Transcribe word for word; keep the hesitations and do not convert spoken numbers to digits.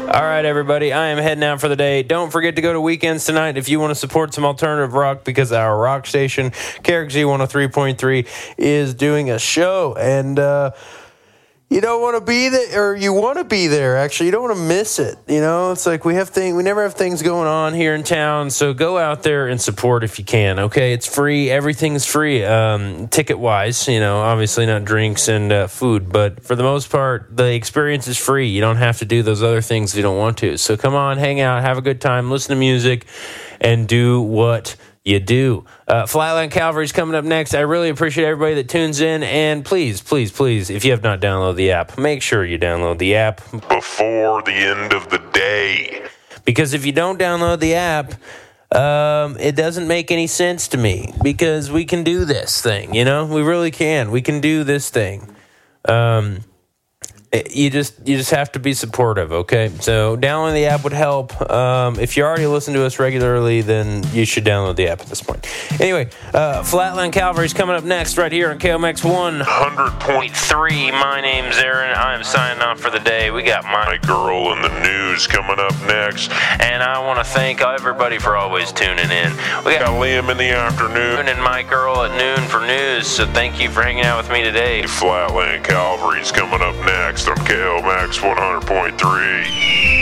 All right, everybody, I am heading out for the day. Don't forget to go to Weekends Tonight if you want to support some alternative rock, because our rock station, K R X Z one oh three point three, is doing a show. And uh, you don't want to be there, or you want to be there, actually. You don't want to miss it. You know, it's like we have thing, we never have things going on here in town, so go out there and support if you can, okay? It's free. Everything's free, um, ticket-wise, you know, obviously not drinks and uh, food, but for the most part, the experience is free. You don't have to do those other things if you don't want to. So come on, hang out, have a good time, listen to music, and do what you do. Uh, Flatland Calvary's coming up next. I really appreciate everybody that tunes in, and please, please, please, if you have not downloaded the app, make sure you download the app before the end of the day. Because if you don't download the app, um, it doesn't make any sense to me, because we can do this thing, you know? We really can. We can do this thing. Um... You just you just have to be supportive, okay? So downloading the app would help. Um, if you already listen to us regularly, then you should download the app at this point. Anyway, uh, Flatland Calvary's coming up next right here on K O M X one hundred point three. My name's Aaron. I am signing off for the day. We got my, My girl in the news coming up next. and I want to thank everybody for always tuning in. We got Got Liam in the afternoon. and my girl at noon for news, so thank you for hanging out with me today. Flatland Calvary's coming up next on K O M X one hundred point three.